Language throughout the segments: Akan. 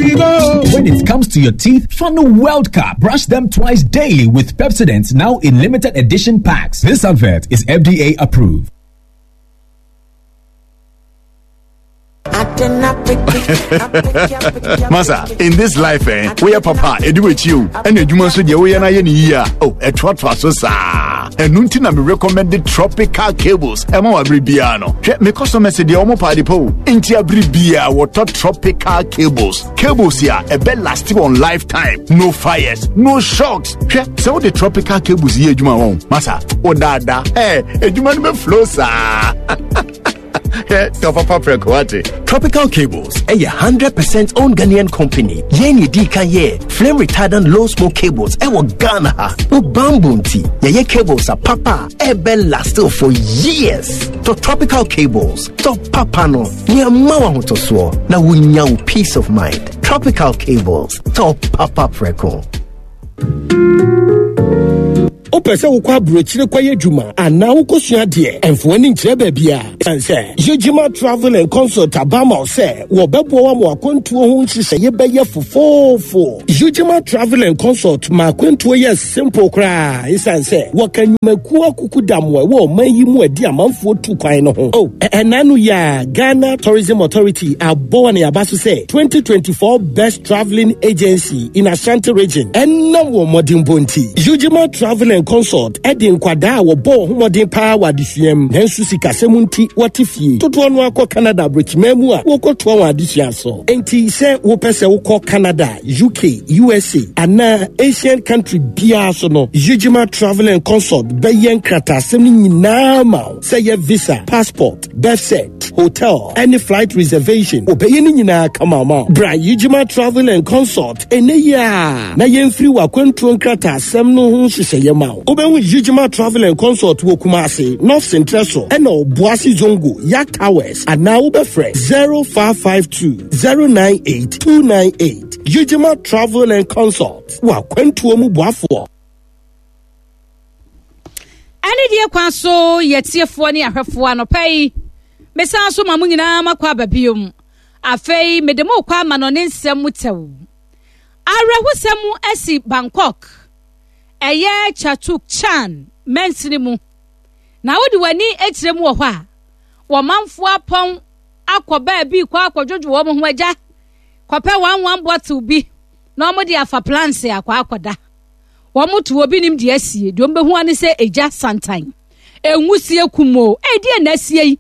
you go. When it comes to your teeth, Fano World Cup. Brush them twice daily with Pepsodent, now in limited edition packs. This advert is FDA approved. Masa, in this life, we are papa, edu with you, and you must do we are year. Oh, a trot was so and Nuntina me recommended tropical cables. Emma Bribiano. Me customer said the Omo Party Po. Intia Bribia, water tropical cables. Cables here, a bed lasting on lifetime. No fires, no shocks. So the tropical cables here, Juma home. Masa, Odada, hey, a Juma me flow, sir. Tropical Cables, a 100% owned Ghanaian company. Yeni Dika ye, flame retardant low smoke cables, ewa Ghana ha. O bambunti, ye cables are papa, ebe lasting for years. To Tropical Cables, to papa no, niya mawa hotoswo, na winya peace of mind. Tropical Cables, to papa preko. Opese ukwa brochire kwa yedwuma ana ukosua de emfoni nkyere babia sanse Yejima Travel and Consult abama se wo bebo wa mo akwantuo ho nhihye ye beye fofofo Yejima Travel and Consult ma akwantuo ye simple kra isanse wo kanyumaku akukudamwe wo mayi mu adi amanfo tu kwan no ho enanu ya Ghana Tourism Authority abo na yabaso se 2024 best traveling agency in Ashanti region enna wo modern bonti Yejima Travel and Consult Edin Kwada wo bo homodin pa wadisuam nansu sikasemunti watifie toto no akọ Canada brichmemu a wo koto wa adisua so enti se wo pese wo kọ Canada UK USA ana Asian country bia so no Yejima Travel and Consult beyen krata asem nyina ma say your visa passport birth cert hotel any flight reservation obeyen nyina kama ma bra Yejima Travel and Consult eneya na yemfiri wa kwantuo krata asem no ho hyehyeye ma Oben Yejima Travel and Consult wo Kumasi North Central so eno Boasi Zongo Yak Towers and now be fresh 0552 098 298 Yejima Travel and Consult wa kwantuo mu boafo ani die kwaso yetiefo ne ahwefo anopai mesan so mamu nyina makwa babiom afei medemo kwa manone nsem mutew arehusemu asi Bangkok eye Chatuk Chan mensinimu na wodi wani etiremu wo hɔ a wo manfo apon akoba bi kwa akwadwojo wo ho agya kope 11 bottle bi na omo de afa plants akwa akoda wo moto obi nim de asie de ombehu ane se eja santan enwusie kumo die na asie yi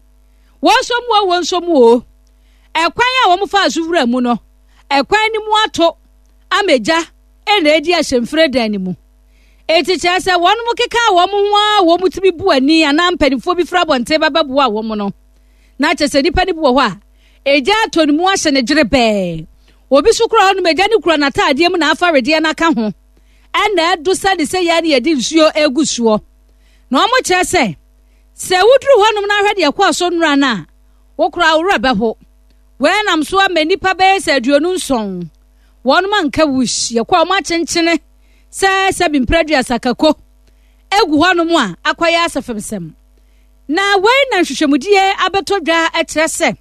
wonsomu o ekwan a wo mo fa azuvura mu no ekwan ni mu ato ameja na edi ahyemfre dan ni mu eti chese wonu mu keka wo mu ho a wo mutimi bu ani ana mpanifo bi fra bonte baba bu a wo mu no na chese nipa ni bu ho a eja to ni mu ahye ne gyere be obi sukura ho no meja ni kura na taade mu na afa rede na ka ho ana edu sade se ya ne yedi nsuo egusuo na o mu chese se wuduru ho no na hwede yakwa so nura na wo kura wura be ho we nam so amanipa be se aduonu nson wonu man ka wush yakwa ma chenchene se bimpradu asakako egu hono mu a akwaya asafemsem na we na hwehwemudie abetodwa ekyerese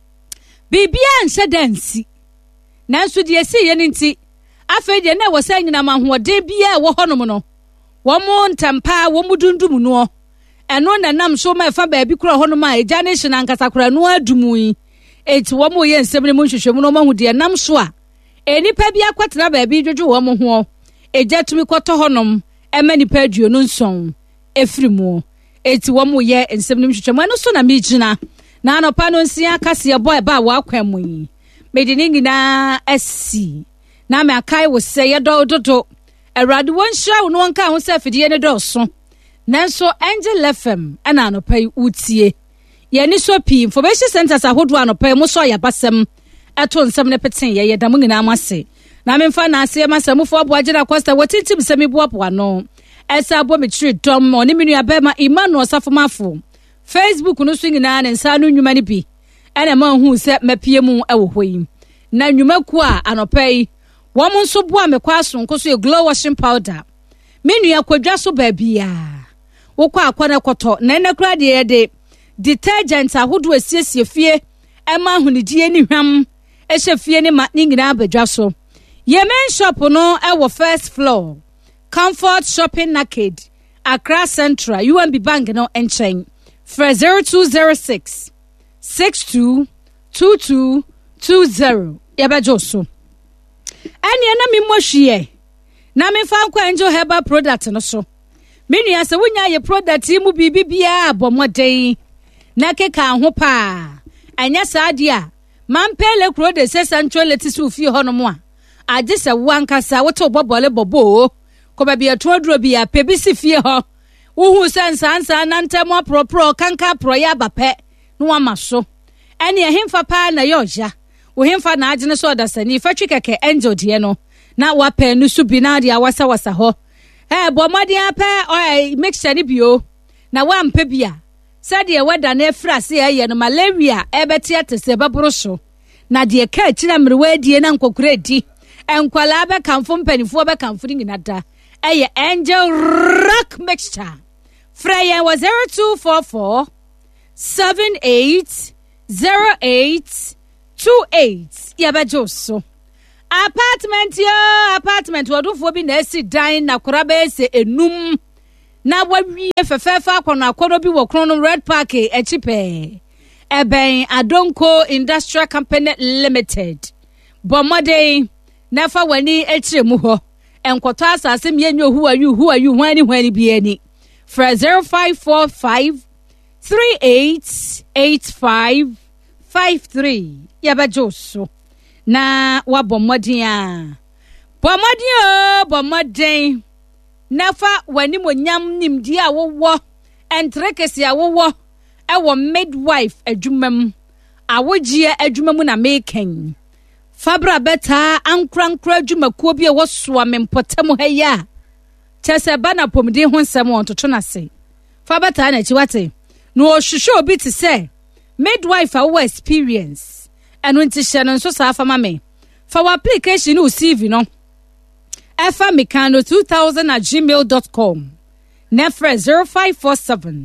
bibia nhyɛ dansi nanso die si ye nti afei de na wose nyina mahoɔden bia wo hono mu no wo mu ntampa wo mu dundum no eno na nam so ma fa baabi kura hono ma eja ne hye na nkasa kura no adumu yi eti wo mu ye nsɛm ne mu hwehwemu no mahu de nam so a enipa bia kwatena baabi dwodwo wo mu ho eja tumi kwato honom emanipa aduonu nson efrimu eti wo mu ye nsɛm ne hwehwemu eno so na mejina na anopa no nsia kase boy ba wa kwamu yi medini na asi na me akai wo se ye dododo awrade won hira wo no wonka ho se afidie ne doso nanso Angel FM ana anopa yi utie ye ni so pi information centers ahodo anopa mu so ya basem eto nsɛm ne peten ye da mu nyina amase na memfa na ase masamufo aboagera Costa wotintim semi boapoa no esa bo metri dom oni menu abema Emmanuel Safomafo Facebook no so nyina ne nsa no nnwuma ne bi ene ma hu se mapie mu ewo hoyi na nnwuma ku a anopai wo mo nso boa me kwa so nkoso e glow washing powder menu akwadwa so baabia wo kwa akwana koto na ene kra de detergent ahodo asiesie fie ema hunidie ni hwam ehye fie ne ma ni nyina badwa so ye main shop no e first floor Comfort Shopping Arcade Accra Central UMB Bank no enchen for 0206 622220 yabajo so ene na mi mohwie na me fa kwa enjo herbal product no so me nua se wonya ye product mu bibibia abomodei na keka ho pa anya sadia mampele kro de se central letisu fie ho no mo a age se wankasa woto bobole bobo ko ba bia todro bia pebisi fie ho wo sansa na ntemo propro kanka pro ya bape no amaso ene ehemfa pa na yoja wo hemfa na agene so odasani fatwi keke angel de no na wape no su bi na dia wasa ho bomadi ape mixture ni bio na wampe bia sade weda na efrase ye no malaria ebeti atese baboro so na de ka akira mrewa die na nkokura di enkwala be kamfo mpanifo be kamfo ni nada Angel Rock Mixture Freya was 0244 780828 yabajoso apartment wadufo bi na esi dan na koraba ese enum na wawie fefefa akono bi wo krono Red Park echipe eben Adonko Industrial Company Limited bomode na fa wani echiremu ho enkoto asase mienyo who are you hwani biani for 0545 388553 yabajoso na wabomodin na fa wani monyam nimdi a wowo entrekesi a wowo ewo midwife adwumam awogie adwumam na making Fabra beta ankrankra adwumakuo bi e wosoa mempotam haya chese bana pomdi ho nsem ontoto na se Fabata na chiwate no hwehwe obi te se midwife a experience eno nti hye no so sa afama me fa wa application no CV no efa mekano 2000@gmail.com nefre 0547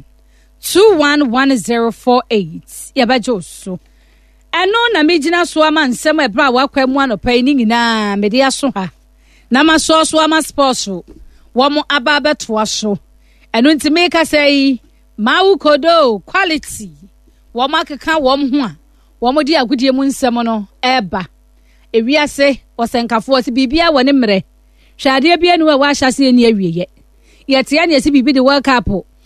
211048 yabajoso eno na mejina so ama nsem ebra wakwa mu anopai ni nyina mede aso ha na maso so ama sports wo mo ababeto aso eno nti meka sei mawu kodo quality wo makeka wo ho a wo mo di agudie mu nsem no eba ewiase osenkafo ose bibia woni mre hwade bia no wa hyase ni awieye yete ya ne ese bibi de world cup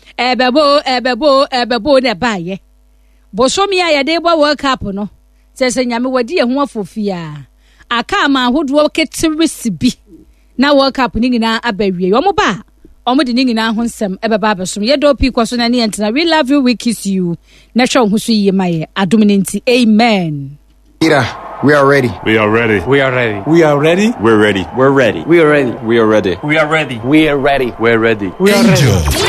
ebebo ne baaye bosomi ya de bo world cup no sese nyame wadi ho afofia aka ma hodo ketirisi bi na world cup ni nyina abawie wo mo ba omo de ni nyina ho nsem ebeba abesom ye do pi kwaso na ne entina we love you we kiss you na hwe ho so yiye maye adominanti amen. We are ready. We are ready. We are ready. We are ready. We're ready. We're ready. We are ready. We are ready. We are ready. We are ready. We're ready. We are ready.